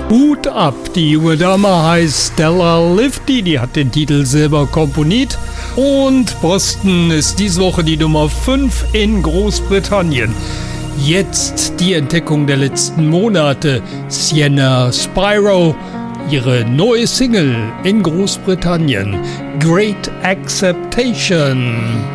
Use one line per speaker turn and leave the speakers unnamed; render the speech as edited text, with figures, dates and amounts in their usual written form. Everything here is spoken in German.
Hut ab, die junge Dame heißt Stella Lively, die hat den Titel selber komponiert. Und Boston ist diese Woche die Nummer 5 in Großbritannien. Jetzt die Entdeckung der letzten Monate. Sienna Spiro, ihre neue Single in Großbritannien. Great Acceptation.